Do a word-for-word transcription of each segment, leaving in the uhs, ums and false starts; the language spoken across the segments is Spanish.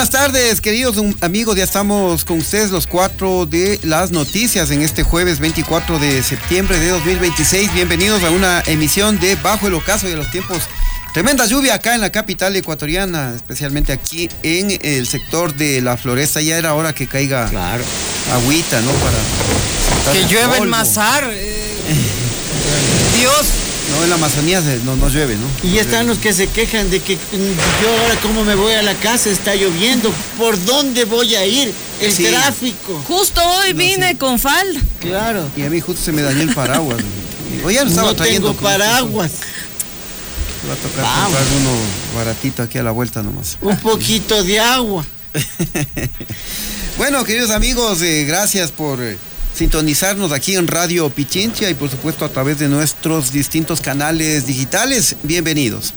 buenas tardes, queridos amigos. Ya estamos con ustedes los cuatro de las noticias en este jueves veinticuatro de septiembre de dos mil veintiséis. Bienvenidos a una emisión de Bajo el Ocaso y a los tiempos. Tremenda lluvia acá en la capital ecuatoriana, especialmente aquí en el sector de la Floresta. Ya era hora que caiga claro. agüita, ¿no? Para que llueva en Mazar. Eh, Dios. No, en la Amazonía no, no llueve, ¿no? Y ya están los que se quejan de que yo ahora cómo me voy a la casa, está lloviendo, ¿por dónde voy a ir? El sí. tráfico. Justo hoy vine no, sí. con falda. Claro. Y a mí justo se me dañó el paraguas. Hoy ya lo estaba no trayendo. tengo paraguas. Se va a tocar Vamos. comprar uno baratito aquí a la vuelta nomás. Un poquito de agua. Bueno, queridos amigos, eh, gracias por... Eh, sintonizarnos aquí en Radio Pichincha y por supuesto a través de nuestros distintos canales digitales. Bienvenidos.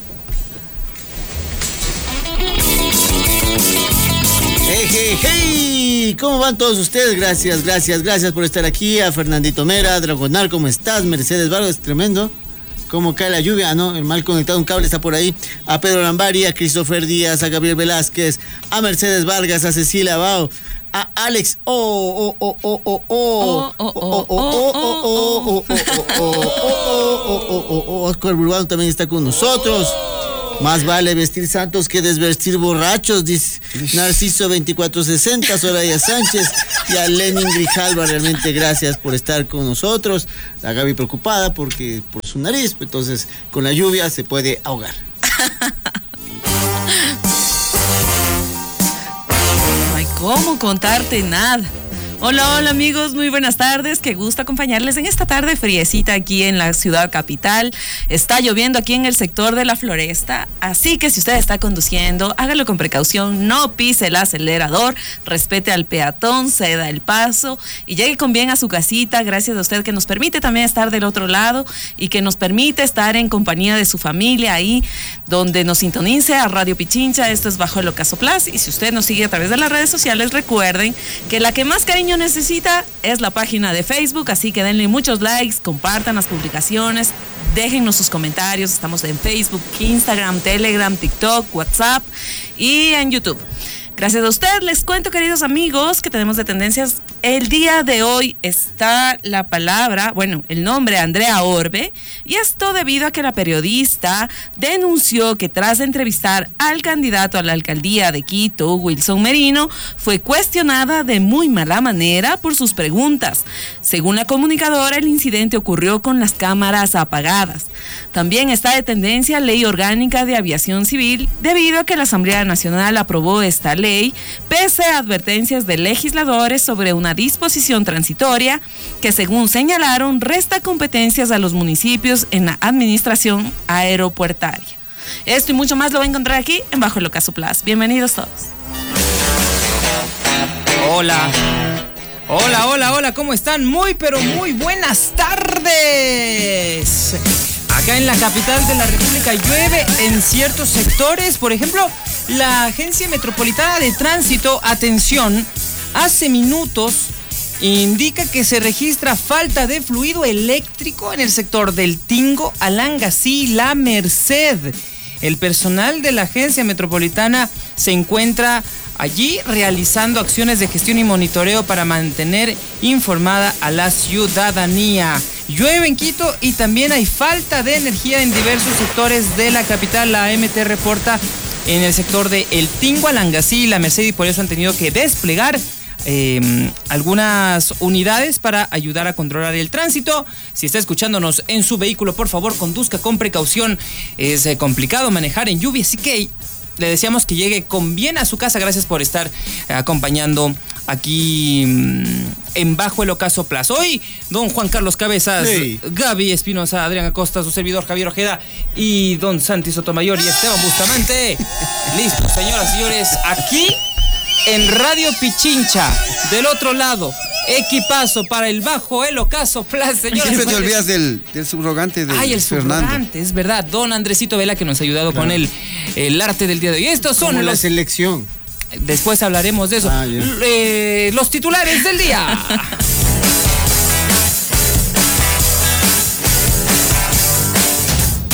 Hey, hey, hey, ¿cómo van todos ustedes? Gracias, gracias, gracias por estar aquí. A Fernandito Mera, Dragonar, ¿cómo estás? Mercedes Vargas, tremendo. ¿Cómo cae la lluvia? Ah, no, el mal conectado, un cable está por ahí. A Pedro Lambari, a Christopher Díaz, a Gabriel Velázquez, a Mercedes Vargas, a Cecilia Bao, a Alex oh oh oh oh oh oh oh oh oh oh oh oh oh Oscar Burbano también está con nosotros. Más vale vestir santos que desvestir borrachos, dice Narciso veinticuatro sesenta, Soraya Sánchez y a Lenin Grijalva. Realmente gracias por estar con nosotros. La Gaby preocupada porque por su nariz, entonces con la lluvia se puede ahogar. No hay cómo contarte nada. Hola, hola amigos, muy buenas tardes, qué gusto acompañarles en esta tarde friecita aquí en la ciudad capital. Está lloviendo aquí en el sector de la Floresta, así que si usted está conduciendo, hágalo con precaución, no pise el acelerador, respete al peatón, ceda el paso y llegue con bien a su casita. Gracias a usted que nos permite también estar del otro lado y que nos permite estar en compañía de su familia ahí donde nos sintonice a Radio Pichincha. Esto es Bajo el Ocaso Plus y si usted nos sigue a través de las redes sociales, recuerden que la que más cariño necesita es la página de Facebook, así que denle muchos likes, compartan las publicaciones, déjennos sus comentarios. Estamos en Facebook, Instagram, Telegram, TikTok, WhatsApp y en YouTube. Gracias a usted, les cuento, queridos amigos, que tenemos de tendencias. El día de hoy está la palabra, bueno, el nombre Andrea Orbe, y esto debido a que la periodista denunció que tras entrevistar al candidato a la alcaldía de Quito, Wilson Merino, fue cuestionada de muy mala manera por sus preguntas. Según la comunicadora, el incidente ocurrió con las cámaras apagadas. También está de tendencia Ley Orgánica de Aviación Civil, debido a que la Asamblea Nacional aprobó esta ley. Ley, pese a advertencias de legisladores sobre una disposición transitoria que, según señalaron, resta competencias a los municipios en la administración aeropuertaria. Esto y mucho más lo va a encontrar aquí en Bajo el Ocaso Plus. Bienvenidos todos. Hola. Hola, hola, hola, ¿cómo están? Muy, pero muy buenas tardes. Acá en la capital de la República llueve en ciertos sectores. Por ejemplo, la Agencia Metropolitana de Tránsito, atención, hace minutos indica que se registra falta de fluido eléctrico en el sector del Tingo, Alangasí, La Merced. El personal de la Agencia Metropolitana se encuentra allí realizando acciones de gestión y monitoreo para mantener informada a la ciudadanía. Llueve en Quito y también hay falta de energía en diversos sectores de la capital. La A M T reporta en el sector de El Tingo, Alangasí y La Merced, y por eso han tenido que desplegar eh, algunas unidades para ayudar a controlar el tránsito. Si está escuchándonos en su vehículo, por favor, conduzca con precaución. Es eh, complicado manejar en lluvia, así que le deseamos que llegue con bien a su casa. Gracias por estar acompañando aquí en Bajo el Ocaso Plus. Hoy, don Juan Carlos Cabezas, sí. Gaby Espinosa, Adrián Acosta, su servidor Javier Ojeda y don Santi Sotomayor y Esteban Bustamante. Listo, señoras y señores, aquí en Radio Pichincha, del otro lado, equipazo para el Bajo el Ocaso Plus, señoras. Siempre te olvidas del, del subrogante de Ay, el Fernando. subrogante, es verdad. Don Andresito Vela, que nos ha ayudado claro. con el, el arte del día de hoy. Estos son Como los... la selección. Después hablaremos de eso. Ah, eh, los titulares del día.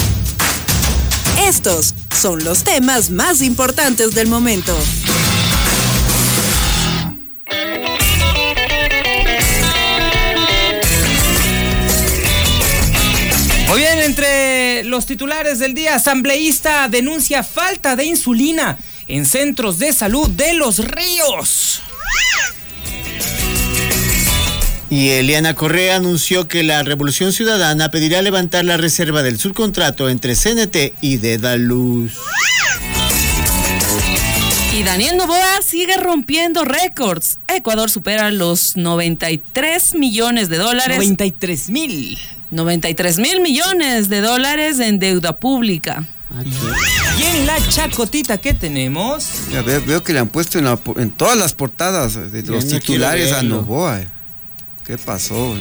Estos son los temas más importantes del momento. los titulares del día. Asambleísta denuncia falta de insulina en centros de salud de Los Ríos. Y Eliana Correa anunció que la Revolución Ciudadana pedirá levantar la reserva del subcontrato entre C N T y Dedaluz. Y Daniel Noboa sigue rompiendo récords. Ecuador supera los noventa y tres millones de dólares. noventa y tres mil. noventa y tres mil millones de dólares en deuda pública. Y en la chacotita que tenemos... Ya veo, veo que le han puesto en, la, en todas las portadas de los no titulares a Noboa. ¿Qué pasó?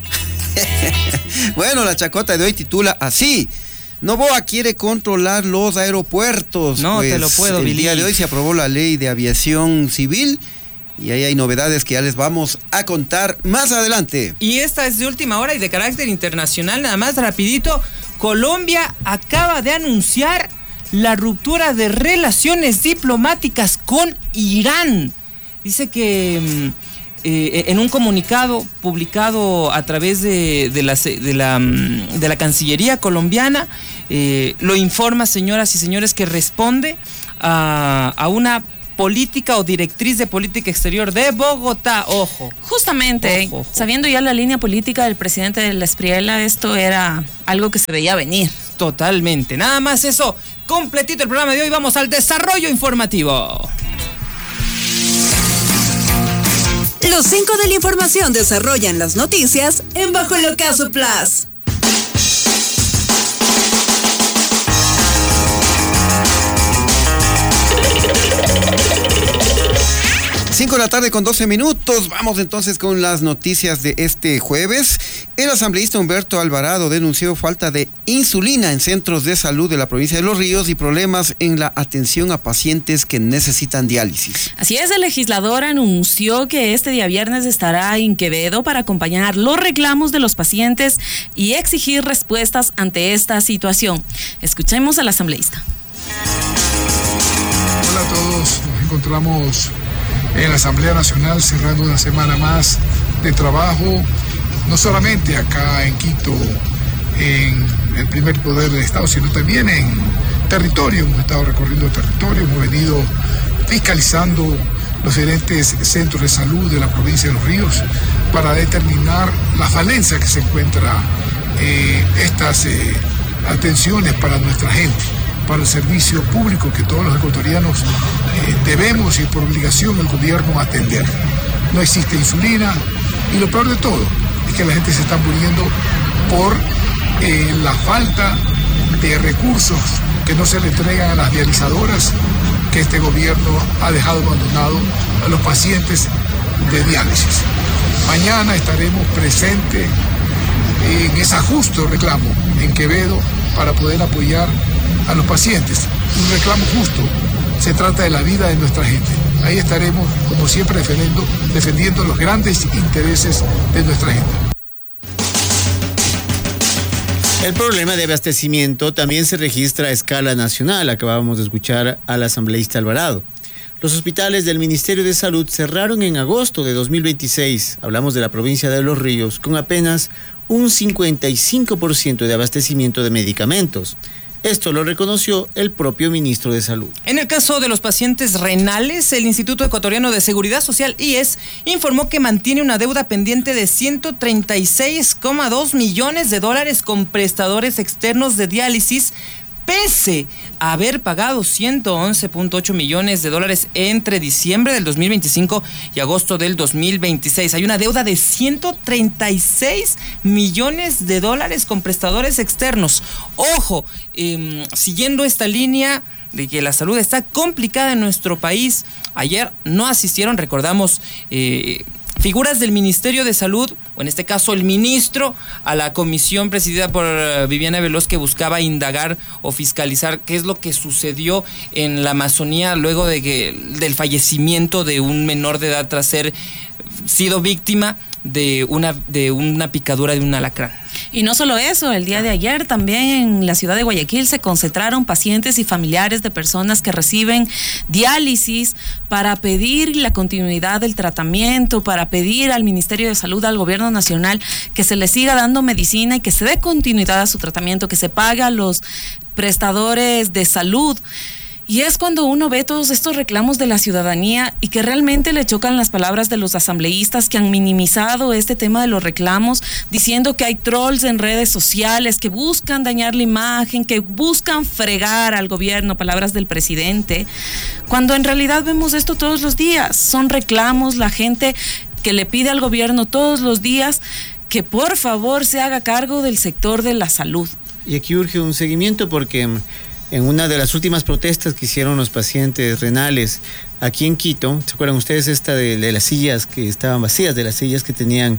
Bueno, la chacota de hoy titula así: Noboa quiere controlar los aeropuertos. No pues, te lo puedo, el Billy. día de hoy se aprobó la ley de aviación civil y ahí hay novedades que ya les vamos a contar más adelante. Y esta es de última hora y de carácter internacional, nada más rapidito. Colombia acaba de anunciar la ruptura de relaciones diplomáticas con Irán. Dice que eh, en un comunicado publicado a través de, de, la, de, la, de la Cancillería colombiana, eh, lo informa, señoras y señores, que responde a, a una política o directriz de política exterior de Bogotá. Ojo. Justamente, Ojo, ojo. sabiendo ya la línea política del presidente de la Espriella, esto era algo que se veía venir. Totalmente. Nada más eso. Completito el programa de hoy. Vamos al desarrollo informativo. Los cinco de la información desarrollan las noticias en Bajo el Ocaso Plus. cinco de la tarde con doce minutos. Vamos entonces con las noticias de este jueves. El asambleísta Humberto Alvarado denunció falta de insulina en centros de salud de la provincia de Los Ríos y problemas en la atención a pacientes que necesitan diálisis. Así es, el legislador anunció que este día viernes estará en Quevedo para acompañar los reclamos de los pacientes y exigir respuestas ante esta situación. Escuchemos al asambleísta. Hola a todos, nos encontramos en la Asamblea Nacional cerrando una semana más de trabajo, no solamente acá en Quito, en el primer poder del Estado, sino también en territorio. Hemos estado recorriendo el territorio, hemos venido fiscalizando los diferentes centros de salud de la provincia de Los Ríos para determinar la falencia que se encuentra eh, estas eh, atenciones para nuestra gente, para el servicio público que todos los ecuatorianos eh, debemos y por obligación el gobierno atender. No existe insulina y lo peor de todo es que la gente se está muriendo por eh, la falta de recursos que no se le entregan a las dializadoras que este gobierno ha dejado abandonado a los pacientes de diálisis. Mañana estaremos presentes en ese justo reclamo en Quevedo para poder apoyar a los pacientes. Un reclamo justo, se trata de la vida de nuestra gente. Ahí estaremos, como siempre, defendiendo, defendiendo los grandes intereses de nuestra gente. El problema de abastecimiento también se registra a escala nacional. Acabamos de escuchar al asambleísta Alvarado. Los hospitales del Ministerio de Salud cerraron en agosto de dos mil veintiséis, hablamos de la provincia de Los Ríos, con apenas un cincuenta y cinco por ciento de abastecimiento de medicamentos. Esto lo reconoció el propio ministro de Salud. En el caso de los pacientes renales, el Instituto Ecuatoriano de Seguridad Social, I E S, informó que mantiene una deuda pendiente de ciento treinta y seis coma dos millones de dólares con prestadores externos de diálisis, pese a haber pagado ciento once punto ocho millones de dólares entre diciembre del dos mil veinticinco y agosto del dos mil veintiséis. Hay una deuda de ciento treinta y seis millones de dólares con prestadores externos. Ojo, eh, siguiendo esta línea de que la salud está complicada en nuestro país, ayer no asistieron, recordamos, eh, figuras del Ministerio de Salud, o en este caso el ministro, a la comisión presidida por Viviana Veloz que buscaba indagar o fiscalizar qué es lo que sucedió en la Amazonía luego de que, del fallecimiento de un menor de edad tras ser sido víctima de una, de una picadura de un alacrán. Y no solo eso, el día de ayer también en la ciudad de Guayaquil se concentraron pacientes y familiares de personas que reciben diálisis para pedir la continuidad del tratamiento, para pedir al Ministerio de Salud, al Gobierno Nacional, que se les siga dando medicina y que se dé continuidad a su tratamiento, que se pague a los prestadores de salud. Y es cuando uno ve todos estos reclamos de la ciudadanía y que realmente le chocan las palabras de los asambleístas que han minimizado este tema de los reclamos, diciendo que hay trolls en redes sociales que buscan dañar la imagen, que buscan fregar al gobierno, palabras del presidente, cuando en realidad vemos esto todos los días. Son reclamos, la gente que le pide al gobierno todos los días que por favor se haga cargo del sector de la salud. Y aquí urge un seguimiento porque en una de las últimas protestas que hicieron los pacientes renales aquí en Quito, ¿se acuerdan ustedes esta de, de las sillas que estaban vacías, de las sillas que tenían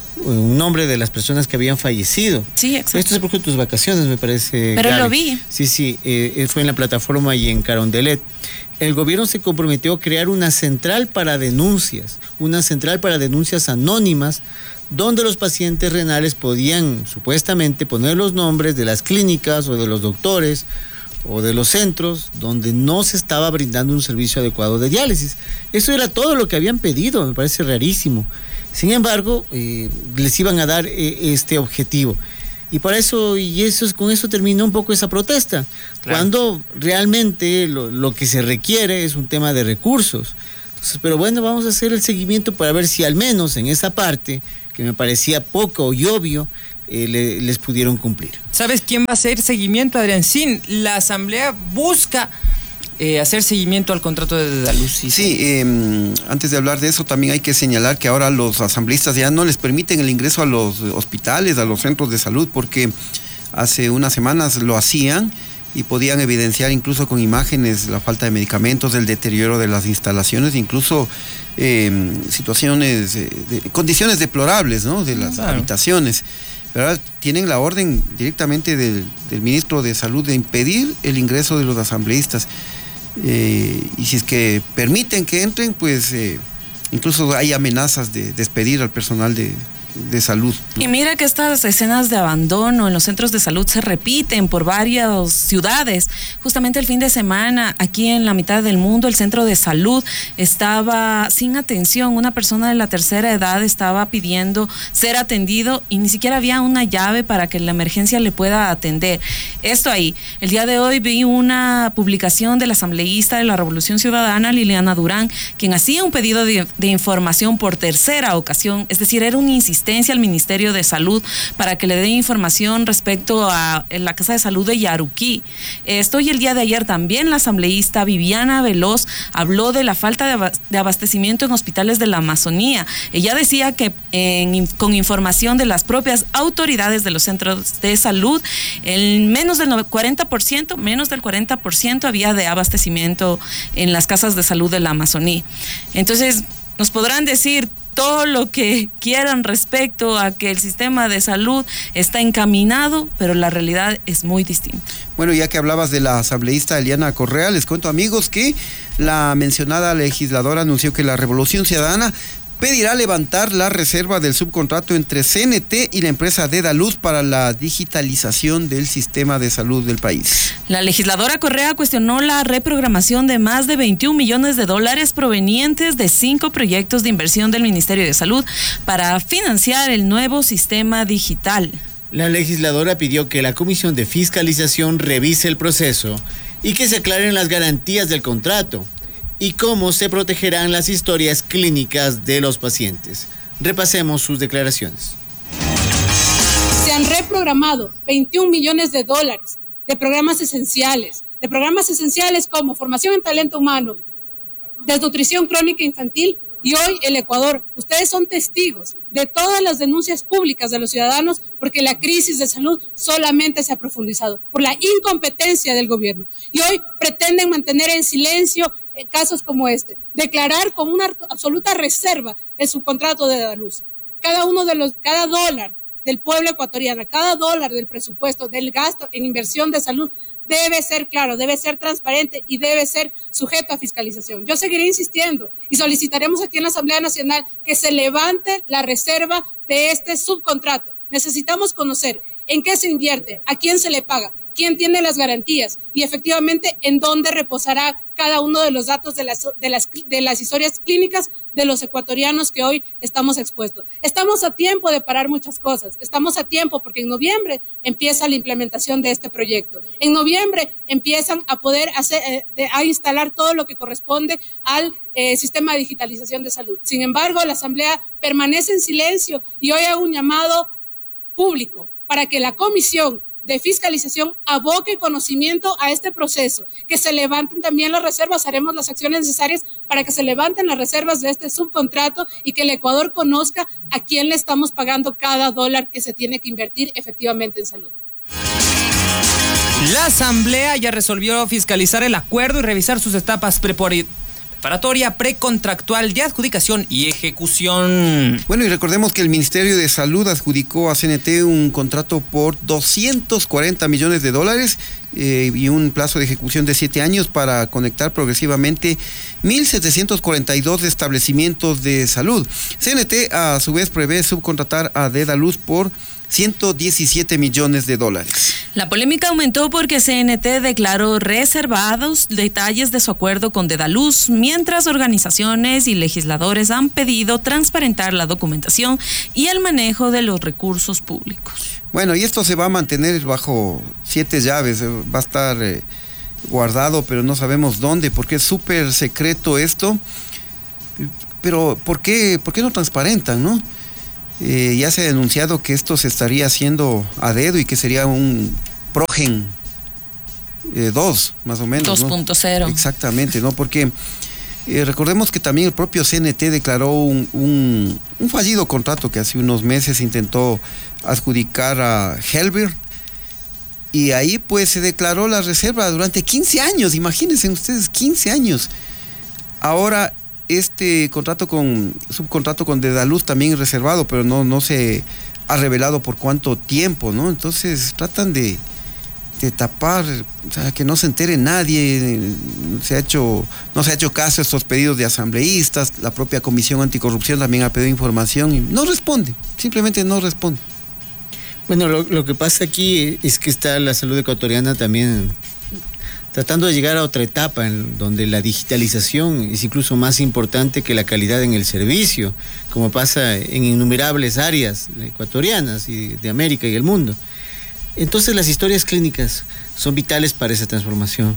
un nombre de las personas que habían fallecido? Sí, exacto. Esto es porque tus vacaciones, me parece. Pero Gaby. lo vi. Sí, sí, eh, fue en la plataforma y en Carondelet. El gobierno se comprometió a crear una central para denuncias, una central para denuncias anónimas, donde los pacientes renales podían supuestamente poner los nombres de las clínicas o de los doctores o de los centros donde no se estaba brindando un servicio adecuado de diálisis. Eso era todo lo que habían pedido, me parece rarísimo. Sin embargo, eh, les iban a dar eh, este objetivo. Y para eso, y eso es, con eso terminó un poco esa protesta. Claro. Cuando realmente lo, lo que se requiere es un tema de recursos. Entonces, pero bueno, vamos a hacer el seguimiento para ver si al menos en esa parte, que me parecía poco y obvio, eh, le, les pudieron cumplir. ¿Sabes quién va a hacer seguimiento, Adrián? Sí, la Asamblea busca Eh, hacer seguimiento al contrato de Dedalus. Sí, sí eh, antes de hablar de eso también hay que señalar que ahora los asambleístas ya no les permiten el ingreso a los hospitales, a los centros de salud, porque hace unas semanas lo hacían y podían evidenciar incluso con imágenes la falta de medicamentos, el deterioro de las instalaciones, incluso eh, situaciones, eh, de, condiciones deplorables, ¿no?, de las claro. habitaciones. Pero ahora tienen la orden directamente del, del ministro de Salud de impedir el ingreso de los asambleístas. Eh, y si es que permiten que entren, pues eh, incluso hay amenazas de despedir al personal de, de salud, ¿no? Y mira que estas escenas de abandono en los centros de salud se repiten por varias ciudades. Justamente el fin de semana, aquí en la mitad del mundo, el centro de salud estaba sin atención. Una persona de la tercera edad estaba pidiendo ser atendido y ni siquiera había una llave para que la emergencia le pueda atender. Esto ahí. El día de hoy vi una publicación de la asambleísta de la Revolución Ciudadana, Liliana Durán, quien hacía un pedido de, de información por tercera ocasión. Es decir, era un insistencia al Ministerio de Salud para que le dé información respecto a la Casa de Salud de Yaruquí. Esto, y el día de ayer también la asambleísta Viviana Veloz habló de la falta de abastecimiento en hospitales de la Amazonía. Ella decía que en, con información de las propias autoridades de los centros de salud, el menos del cuarenta por ciento, menos del cuarenta por ciento había de abastecimiento en las casas de salud de la Amazonía. Entonces, nos podrán decir todo lo que quieran respecto a que el sistema de salud está encaminado, pero la realidad es muy distinta. Bueno, ya que hablabas de la asambleísta Eliana Correa, les cuento, amigos, que la mencionada legisladora anunció que la Revolución Ciudadana pedirá levantar la reserva del subcontrato entre C N T y la empresa Dedalus para la digitalización del sistema de salud del país. La legisladora Correa cuestionó la reprogramación de más de veintiún millones de dólares provenientes de cinco proyectos de inversión del Ministerio de Salud para financiar el nuevo sistema digital. La legisladora pidió que la Comisión de Fiscalización revise el proceso y que se aclaren las garantías del contrato y cómo se protegerán las historias clínicas de los pacientes. Repasemos sus declaraciones. Se han reprogramado veintiún millones de dólares de programas esenciales, de programas esenciales como formación en talento humano, desnutrición crónica infantil, y hoy el Ecuador. Ustedes son testigos de todas las denuncias públicas de los ciudadanos porque la crisis de salud solamente se ha profundizado por la incompetencia del gobierno. Y hoy pretenden mantener en silencio casos como este, declarar con una absoluta reserva el subcontrato de Dedalus. Cada uno de los, cada dólar del pueblo ecuatoriano, cada dólar del presupuesto, del gasto en inversión de salud debe ser claro, debe ser transparente y debe ser sujeto a fiscalización. Yo seguiré insistiendo y solicitaremos aquí en la Asamblea Nacional que se levante la reserva de este subcontrato Necesitamos conocer en qué se invierte, a quién se le paga, quién tiene las garantías y efectivamente en dónde reposará cada uno de los datos de las, de las, de las historias clínicas de los ecuatorianos que hoy estamos expuestos. Estamos a tiempo de parar muchas cosas, estamos a tiempo porque en noviembre empieza la implementación de este proyecto. En noviembre empiezan a poder hacer, eh, de, a instalar todo lo que corresponde al eh, sistema de digitalización de salud. Sin embargo, la Asamblea permanece en silencio y hoy hago un llamado público para que la Comisión de Fiscalización aboque conocimiento a este proceso, que se levanten también las reservas, haremos las acciones necesarias para que se levanten las reservas de este subcontrato y que el Ecuador conozca a quién le estamos pagando cada dólar que se tiene que invertir efectivamente en salud. La Asamblea ya resolvió fiscalizar el acuerdo y revisar sus etapas preparatorias. Preparatoria, precontractual de adjudicación y ejecución. Bueno, y recordemos que el Ministerio de Salud adjudicó a C N T un contrato por doscientos cuarenta millones de dólares eh, y un plazo de ejecución de siete años para conectar progresivamente mil setecientos cuarenta y dos establecimientos de salud. C N T a su vez prevé subcontratar a Dedaluz por ciento diecisiete millones de dólares. La polémica aumentó porque C N T declaró reservados detalles de su acuerdo con Dedaluz, mientras organizaciones y legisladores han pedido transparentar la documentación y el manejo de los recursos públicos. Bueno, y esto se va a mantener bajo siete llaves, va a estar eh, guardado, pero no sabemos dónde, porque es súper secreto esto. Pero, ¿por qué, por qué no transparentan, no? Eh, ya se ha denunciado que esto se estaría haciendo a dedo y que sería un Progen dos, eh, más o menos. dos punto cero. ¿no? Exactamente, ¿no? Porque eh, recordemos que también el propio C N T declaró un, un, un fallido contrato que hace unos meses intentó adjudicar a Helbir y ahí pues se declaró la reserva durante quince años, imagínense ustedes, quince años. Ahora este contrato con, subcontrato con Dedaluz también reservado, pero no, no se ha revelado por cuánto tiempo, ¿no? Entonces tratan de, de tapar, o sea, que no se entere nadie, se ha hecho, no se ha hecho caso a estos pedidos de asambleístas, la propia Comisión Anticorrupción también ha pedido información y no responde, simplemente no responde. Bueno, lo, lo que pasa aquí es que está la salud ecuatoriana también tratando de llegar a otra etapa en donde la digitalización es incluso más importante que la calidad en el servicio, como pasa en innumerables áreas ecuatorianas y de América y el mundo. Entonces las historias clínicas son vitales para esa transformación.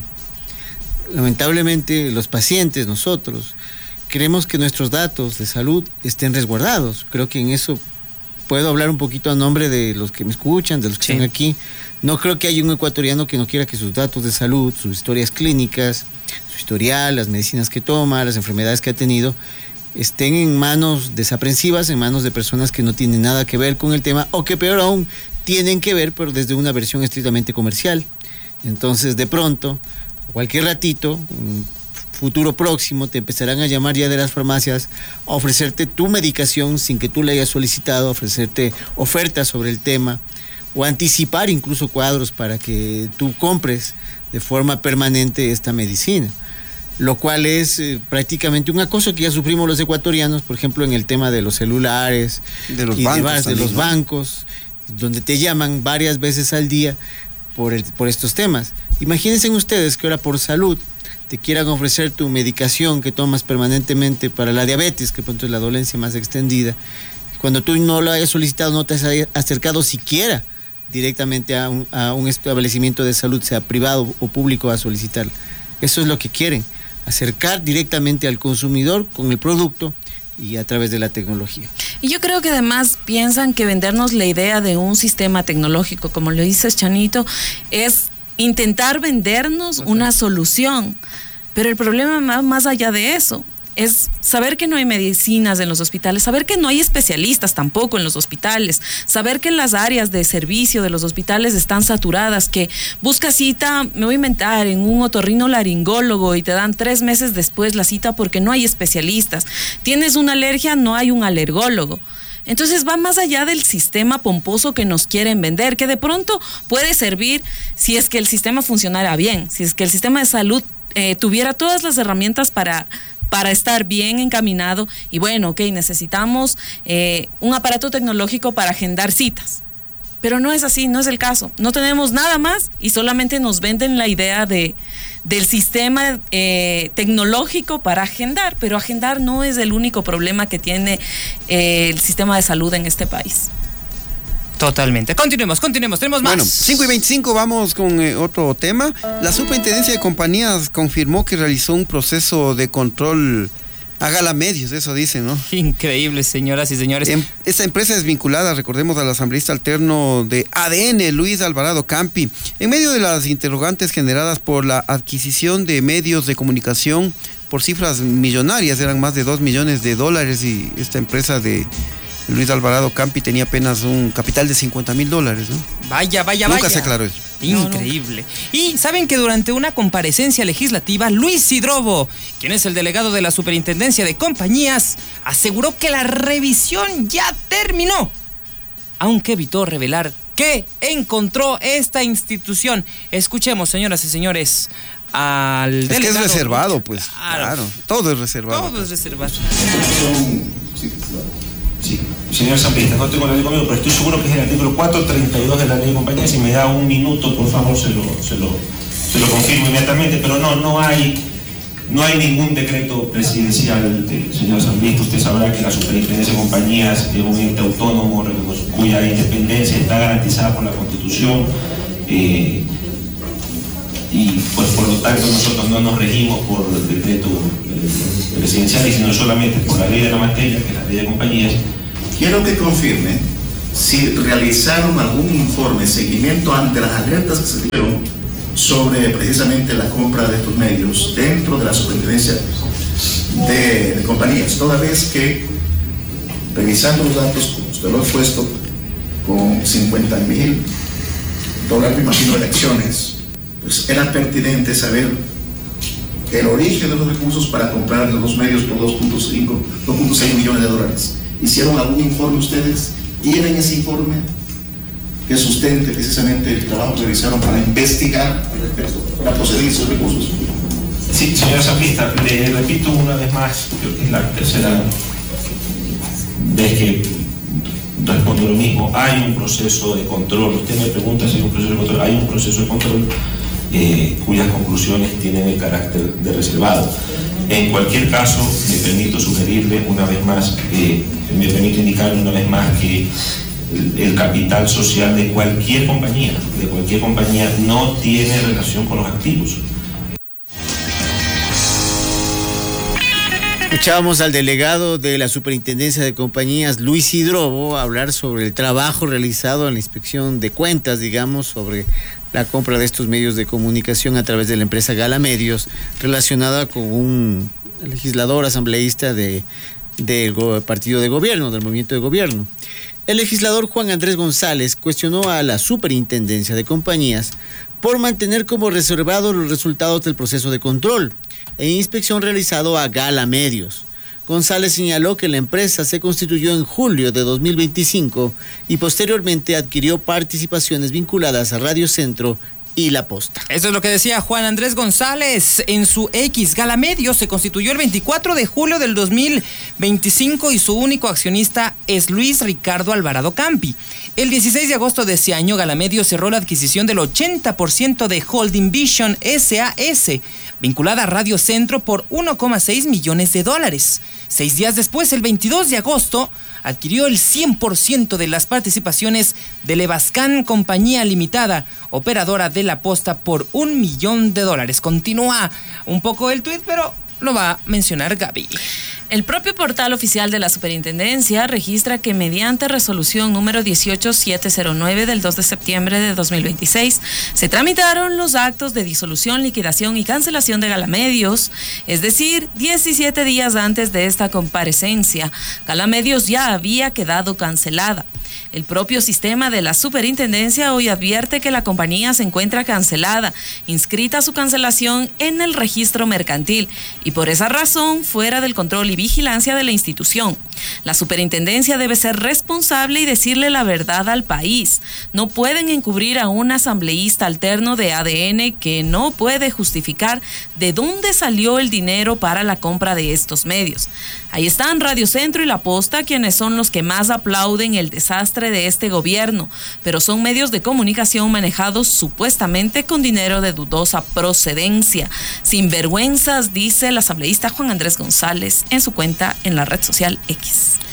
Lamentablemente los pacientes, nosotros, queremos que nuestros datos de salud estén resguardados. Creo que en eso puedo hablar un poquito a nombre de los que me escuchan, de los que sí. están aquí. No creo que haya un ecuatoriano que no quiera que sus datos de salud, sus historias clínicas, su historial, las medicinas que toma, las enfermedades que ha tenido, estén en manos desaprensivas, en manos de personas que no tienen nada que ver con el tema o que peor aún tienen que ver, pero desde una versión estrictamente comercial. Entonces, de pronto, cualquier ratito, un futuro próximo, te empezarán a llamar ya de las farmacias a ofrecerte tu medicación sin que tú la hayas solicitado, a ofrecerte ofertas sobre el tema, o anticipar incluso cuadros para que tú compres de forma permanente esta medicina, lo cual es eh, prácticamente un acoso que ya sufrimos los ecuatorianos, por ejemplo en el tema de los celulares, de los y bancos, demás, también, de los ¿no? bancos, donde te llaman varias veces al día por, el, por estos temas. Imagínense ustedes que ahora por salud te quieran ofrecer tu medicación que tomas permanentemente para la diabetes, que pronto es la dolencia más extendida, cuando tú no lo hayas solicitado, no te has acercado siquiera directamente a un, a un establecimiento de salud, sea privado o público, a solicitar. Eso es lo que quieren, acercar directamente al consumidor con el producto y a través de la tecnología. Y yo creo que además piensan que vendernos la idea de un sistema tecnológico, como lo dices, Chanito, es intentar vendernos una solución. Pero el problema va más allá de eso. Es saber que no hay medicinas en los hospitales, saber que no hay especialistas tampoco en los hospitales, saber que las áreas de servicio de los hospitales están saturadas, que buscas cita, me voy a inventar, en un otorrinolaringólogo y te dan tres meses después la cita porque no hay especialistas. Tienes una alergia, no hay un alergólogo. Entonces va más allá del sistema pomposo que nos quieren vender, que de pronto puede servir si es que el sistema funcionara bien, si es que el sistema de salud eh, tuviera todas las herramientas para... para estar bien encaminado y bueno, ok, necesitamos eh, un aparato tecnológico para agendar citas. Pero no es así, no es el caso. No tenemos nada más y solamente nos venden la idea de, del sistema eh, tecnológico para agendar, pero agendar no es el único problema que tiene eh, el sistema de salud en este país. Totalmente. Continuemos, continuemos, tenemos más. Bueno, cinco y veinticinco, vamos con eh, otro tema. La Superintendencia de Compañías confirmó que realizó un proceso de control a Galamedios, eso dicen, ¿no? Increíble, señoras y señores. Em, esta empresa es vinculada, recordemos, al asambleísta alterno de A D N, Luis Alvarado Campi, en medio de las interrogantes generadas por la adquisición de medios de comunicación por cifras millonarias, eran más de dos millones de dólares, y esta empresa de Luis Alvarado Campi tenía apenas un capital de cincuenta mil dólares, ¿no? Vaya, vaya, Nunca vaya. se aclaró eso. Increíble. No, no. Y saben que durante una comparecencia legislativa, Luis Hidrobo, quien es el delegado de la Superintendencia de Compañías, aseguró que la revisión ya terminó, aunque evitó revelar qué encontró esta institución. Escuchemos, señoras y señores, al es delegado. Que es reservado, pues. Claro. claro. Todo es reservado. Todo es reservado. Sí, sí. Señor asambleísta, no tengo la ley conmigo, pero estoy seguro que es el artículo cuatrocientos treinta y dos de la ley de compañías. Si me da un minuto, por favor, se lo, se lo, se lo confirmo inmediatamente. Pero no, no hay, no hay ningún decreto presidencial, de, señor asambleísta. Usted sabrá que la Superintendencia de Compañías es un ente autónomo cuya independencia está garantizada por la Constitución. Eh, y pues por lo tanto nosotros no nos regimos por el decreto eh, presidencial, sino solamente por la ley de la materia, que es la ley de compañías. Quiero que confirme si realizaron algún informe, seguimiento ante las alertas que se dieron sobre precisamente la compra de estos medios dentro de la Superintendencia de, de Compañías, toda vez que, revisando los datos, como usted lo ha puesto, con cincuenta mil dólares, me imagino, de acciones, pues era pertinente saber el origen de los recursos para comprar los medios por dos punto seis millones de dólares. ¿Hicieron algún informe ustedes? ¿Tienen ese informe que sustente precisamente el trabajo que realizaron para investigar la procedencia de recursos? Sí, señora asambleísta, le repito una vez más, creo que es la tercera vez que respondo lo mismo. Hay un proceso de control. Usted me pregunta si hay un proceso de control. Hay un proceso de control eh, cuyas conclusiones tienen el carácter de reservado. En cualquier caso, me permito sugerirle una vez más, eh, me permito indicarle una vez más que el, el capital social de cualquier compañía, de cualquier compañía, no tiene relación con los activos. Escuchábamos al delegado de la Superintendencia de Compañías, Luis Hidrobo, hablar sobre el trabajo realizado en la inspección de cuentas, digamos, sobre la compra de estos medios de comunicación a través de la empresa Galamedios, relacionada con un legislador asambleísta de, del partido de gobierno, del movimiento de gobierno. El legislador Juan Andrés González cuestionó a la Superintendencia de Compañías por mantener como reservados los resultados del proceso de control e inspección realizado a Galamedios. González señaló que la empresa se constituyó en julio de dos mil veinticinco y posteriormente adquirió participaciones vinculadas a Radio Centro y La Posta. Eso es lo que decía Juan Andrés González en su X. Galamedios se constituyó el veinticuatro de julio del dos mil veinticinco y su único accionista es Luis Ricardo Alvarado Campi. El dieciséis de agosto de ese año, Galamedios cerró la adquisición del ochenta por ciento de Holding Vision S A S, vinculada a Radio Centro, por uno coma seis millones de dólares. Seis días después, el veintidós de agosto, adquirió el cien por ciento de las participaciones de Levascan Compañía Limitada, operadora de La Posta, por un millón de dólares. Continúa un poco el tuit, pero lo va a mencionar Gaby. El propio portal oficial de la Superintendencia registra que mediante resolución número dieciocho mil setecientos nueve del dos de septiembre de dos mil veintiséis se tramitaron los actos de disolución, liquidación y cancelación de Galamedios, es decir, diecisiete días antes de esta comparecencia. Galamedios ya había quedado cancelada. El propio sistema de la Superintendencia hoy advierte que la compañía se encuentra cancelada, inscrita su cancelación en el registro mercantil y por esa razón fuera del control y vigilancia de la institución. La superintendencia debe ser responsable y decirle la verdad al país. No pueden encubrir a un asambleísta alterno de A D N que no puede justificar de dónde salió el dinero para la compra de estos medios. Ahí están Radio Centro y La Posta, quienes son los que más aplauden el desastre de este gobierno, pero son medios de comunicación manejados supuestamente con dinero de dudosa procedencia. Sin vergüenzas, dice el asambleísta Juan Andrés González en su cuenta en la red social X.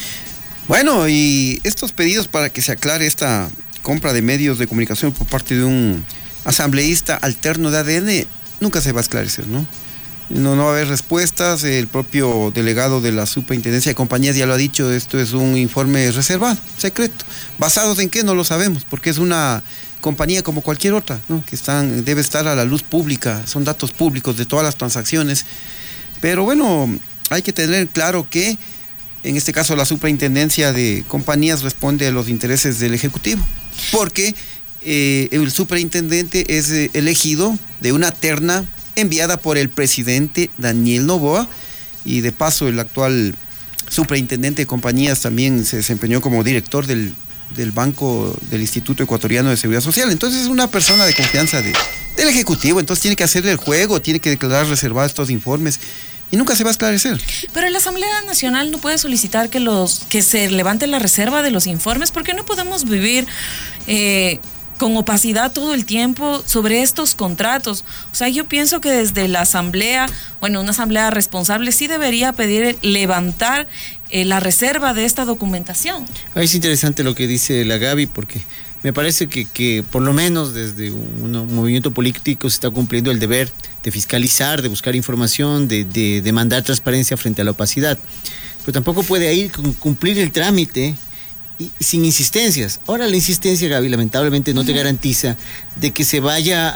Bueno, y estos pedidos para que se aclare esta compra de medios de comunicación por parte de un asambleísta alterno de A D N, nunca se va a esclarecer, ¿no? No, no va a haber respuestas. El propio delegado de la Superintendencia de Compañías ya lo ha dicho, esto es un informe reservado, secreto. ¿Basados en qué? No lo sabemos, porque es una compañía como cualquier otra, ¿no? Que están, debe estar a la luz pública, son datos públicos de todas las transacciones. Pero bueno, hay que tener claro que en este caso la Superintendencia de Compañías responde a los intereses del Ejecutivo, porque eh, el superintendente es eh, elegido de una terna enviada por el presidente Daniel Noboa, y de paso el actual superintendente de Compañías también se desempeñó como director del, del Banco del Instituto Ecuatoriano de Seguridad Social. Entonces es una persona de confianza de, del Ejecutivo, entonces tiene que hacerle el juego, tiene que declarar reservados estos informes. Y nunca se va a esclarecer. Pero la Asamblea Nacional no puede solicitar que los que se levante la reserva de los informes, porque no podemos vivir eh, con opacidad todo el tiempo sobre estos contratos. O sea, yo pienso que desde la Asamblea, bueno, una Asamblea responsable sí debería pedir levantar eh, la reserva de esta documentación. Es interesante lo que dice la Gaby, porque me parece que, que por lo menos desde un, un movimiento político se está cumpliendo el deber de fiscalizar, de buscar información, de, de demandar transparencia frente a la opacidad. Pero tampoco puede ir con cumplir el trámite y, y sin insistencias. Ahora la insistencia, Gaby, lamentablemente no te garantiza de que se vaya